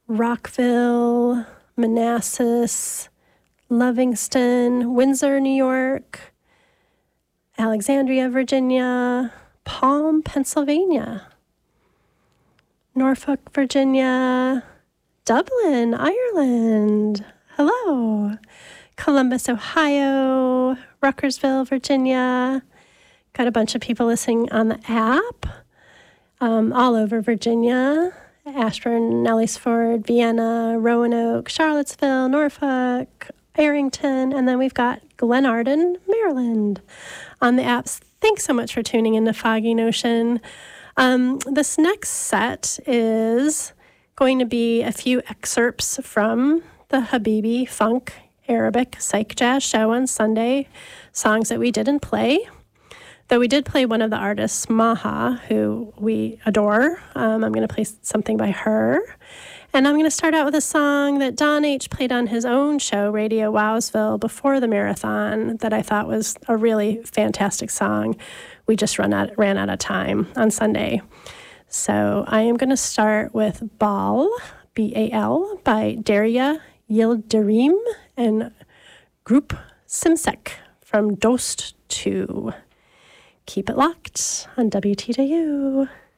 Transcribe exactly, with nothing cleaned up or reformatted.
Rockville, Manassas, Livingston, Windsor, New York, Alexandria, Virginia, Palm, Pennsylvania, Norfolk, Virginia, Dublin, Ireland. Hello. Columbus, Ohio, Ruckersville, Virginia. Got a bunch of people listening on the app, um, all over Virginia. Ashburn, Nelliesford, Vienna, Roanoke, Charlottesville, Norfolk, Arrington, and then we've got Glenarden, Maryland on the apps. Thanks so much for tuning into Foggy Notion. Um, this next set is going to be a few excerpts from the Habibi Funk Arabic Psych Jazz show on Sunday, songs that we didn't play. Though we did play one of the artists, Maha, who we adore. Um, I'm going to play something by her. And I'm going to start out with a song that Don H. played on his own show, Radio Wowsville, before the marathon, that I thought was a really fantastic song. We just run out, ran out of time on Sunday. So I am going to start with Bal, B A L, by Daria Yildirim and Group Simsek from Dost two. Keep it locked on W T J U.